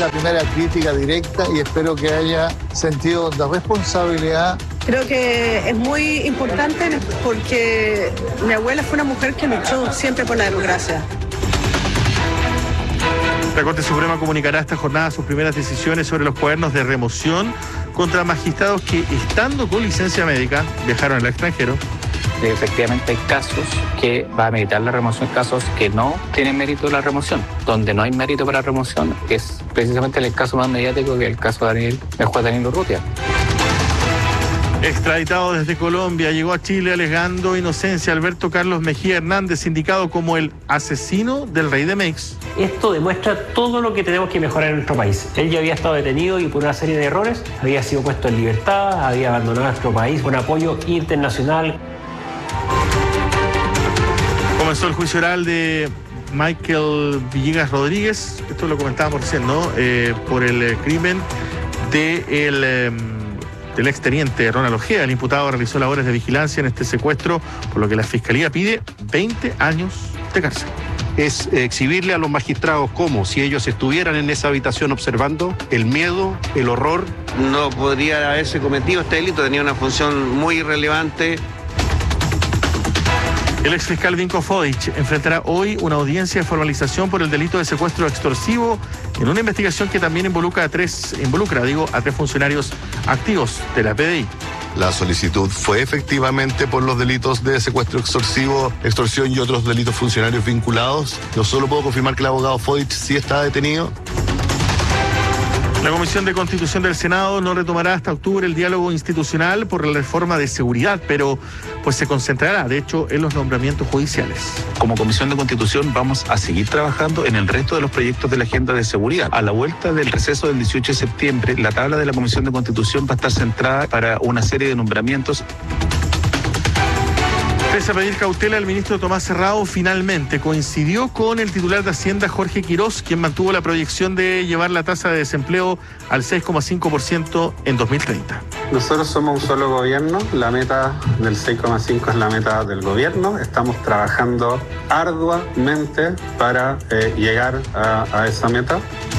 la primera crítica directa y espero que haya sentido de responsabilidad. Creo que es muy importante porque mi abuela fue una mujer que luchó siempre por la democracia. La Corte Suprema comunicará esta jornada sus primeras decisiones sobre los cuadernos de remoción contra magistrados que, estando con licencia médica, viajaron al extranjero. Efectivamente hay casos que va a meditar la remoción, casos que no tienen mérito la remoción. Donde no hay mérito para remoción es precisamente el caso más mediático, que es el caso de del juez Daniel Urrutia. Extraditado desde Colombia, llegó a Chile alegando inocencia Alberto Carlos Mejía Hernández, indicado como el asesino del rey de Mex. Esto demuestra todo lo que tenemos que mejorar en nuestro país. Él ya había estado detenido y por una serie de errores había sido puesto en libertad, había abandonado nuestro país con apoyo internacional. Comenzó el juicio oral de Michael Villegas Rodríguez, esto lo comentábamos recién, ¿no? Por el crimen del exteniente Ronald Ojeda. El imputado realizó labores de vigilancia en este secuestro, por lo que la Fiscalía pide 20 años de cárcel. Es exhibirle a los magistrados como si ellos estuvieran en esa habitación observando el miedo, el horror. No podría haberse cometido este delito, tenía una función muy relevante. El exfiscal Vinko Fodic enfrentará hoy una audiencia de formalización por el delito de secuestro extorsivo en una investigación que también involucra a tres funcionarios activos de la PDI. La solicitud fue efectivamente por los delitos de secuestro extorsivo, extorsión y otros delitos funcionarios vinculados. Yo solo puedo confirmar que el abogado Fodic sí está detenido. La Comisión de Constitución del Senado no retomará hasta octubre el diálogo institucional por la reforma de seguridad, pero pues se concentrará, de hecho, en los nombramientos judiciales. Como Comisión de Constitución vamos a seguir trabajando en el resto de los proyectos de la agenda de seguridad. A la vuelta del receso del 18 de septiembre, la tabla de la Comisión de Constitución va a estar centrada para una serie de nombramientos. Pese a pedir cautela, el ministro Tomás Cerrado finalmente coincidió con el titular de Hacienda, Jorge Quirós, quien mantuvo la proyección de llevar la tasa de desempleo al 6,5% en 2030. Nosotros somos un solo gobierno, la meta del 6,5 es la meta del gobierno. Estamos trabajando arduamente para llegar a esa meta.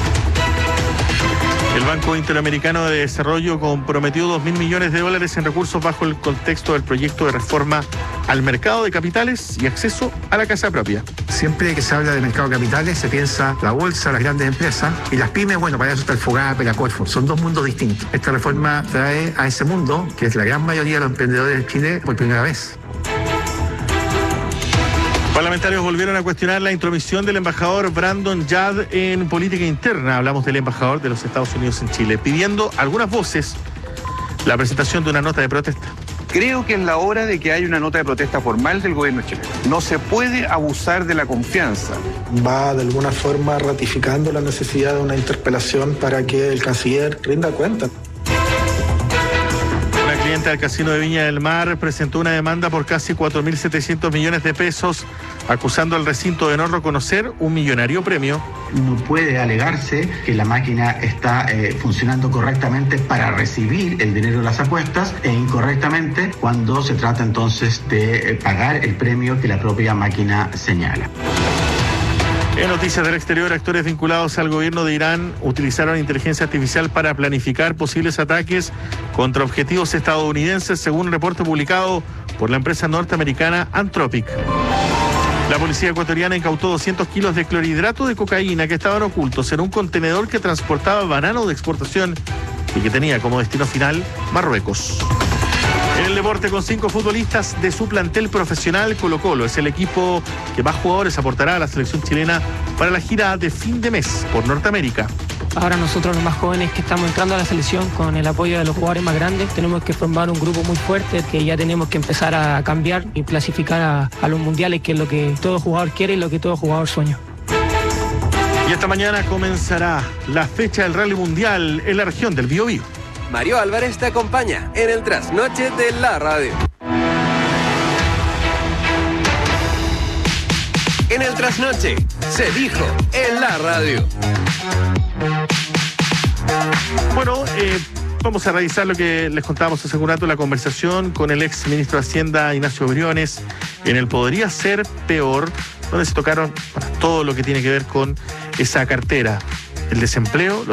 El Banco Interamericano de Desarrollo comprometió $2.000 millones en recursos bajo el contexto del proyecto de reforma al mercado de capitales y acceso a la casa propia. Siempre que se habla de mercado de capitales se piensa la bolsa, las grandes empresas y las pymes, bueno, para eso está el FOGAPE, la Corfo. Son dos mundos distintos. Esta reforma trae a ese mundo, que es la gran mayoría de los emprendedores de Chile, por primera vez. Parlamentarios volvieron a cuestionar la intromisión del embajador Brandon Yad en política interna. Hablamos del embajador de los Estados Unidos en Chile, pidiendo algunas voces la presentación de una nota de protesta. Creo que es la hora de que haya una nota de protesta formal del gobierno chileno. No se puede abusar de la confianza. Va de alguna forma ratificando la necesidad de una interpelación para que el canciller rinda cuenta. Una cliente del Casino de Viña del Mar presentó una demanda por casi 4.700 millones de pesos, acusando al recinto de no reconocer un millonario premio. No puede alegarse que la máquina está funcionando correctamente para recibir el dinero de las apuestas e incorrectamente cuando se trata entonces de pagar el premio que la propia máquina señala. En noticias del exterior, actores vinculados al gobierno de Irán utilizaron inteligencia artificial para planificar posibles ataques contra objetivos estadounidenses, según un reporte publicado por la empresa norteamericana Anthropic. La policía ecuatoriana incautó 200 kilos de clorhidrato de cocaína que estaban ocultos en un contenedor que transportaba banano de exportación y que tenía como destino final Marruecos. En el deporte, con 5 futbolistas de su plantel profesional, Colo-Colo es el equipo que más jugadores aportará a la selección chilena para la gira de fin de mes por Norteamérica. Ahora nosotros los más jóvenes que estamos entrando a la selección con el apoyo de los jugadores más grandes, tenemos que formar un grupo muy fuerte que ya tenemos que empezar a cambiar y clasificar a los mundiales, que es lo que todo jugador quiere y lo que todo jugador sueña. Y esta mañana comenzará la fecha del Rally Mundial en la región del Biobío. Mario Álvarez te acompaña en el trasnoche de la radio. En el trasnoche se dijo en la radio. Bueno, vamos a revisar lo que les contábamos hace un rato, la conversación con el ex ministro de Hacienda, Ignacio Briones, en el Podría Ser Peor, donde se tocaron todo lo que tiene que ver con esa cartera, el desempleo,